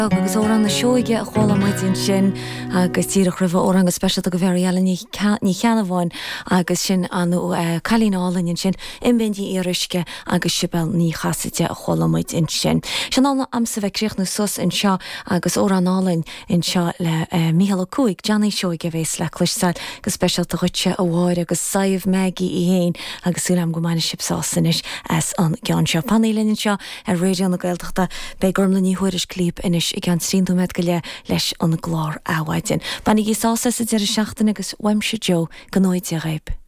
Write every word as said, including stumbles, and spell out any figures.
agus órán na seoige a chola maidin sin agus tíach rih órang a special go bhéile ní cheanahhain agus sin an chalínálainn sin imbindí iriske agus sibel ní chasaide a chola maid in sin. Sin anna amsa bheith na sus in seo agus óránálainn in seo le Mícheál Ó Cuaig Johnny seoige bhééis le cluisteil go special a chuite a bháir agus saibh Maggie i héin agus úlam go maine sibsásanis as an gan seo panélinn seo a réidir an na Gaeltachta be gormla ní huiris clíp inis I gan tríú med go le leis an glár áhaidin. Bannig í sása sa deir seachtain agus weimse Jo go nóid a raib.